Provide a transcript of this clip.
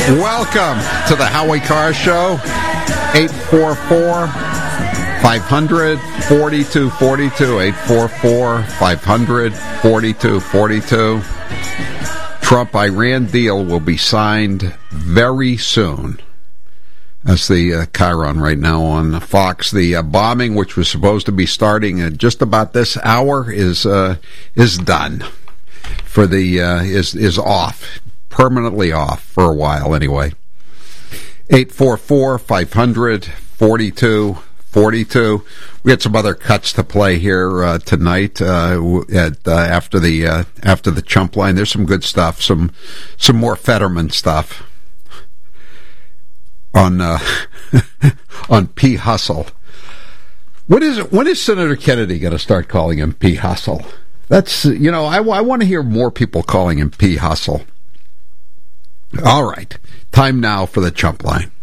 Welcome to the Howie Carr Show. 844-500-4242. 844-500-4242. Trump-Iran deal will be signed very soon. That's the Chiron right now on Fox. The bombing, which was supposed to be starting at just about this hour, is done. For the is off, permanently off for a while anyway. 844-500-4242. We had some other cuts to play here tonight after the chump line. There's some good stuff, some more Fetterman stuff on on P. Hustle. When is Senator Kennedy going to start calling him P. Hustle? That's, I want to hear more people calling him P. Hustle. All right. Time now for the chump line.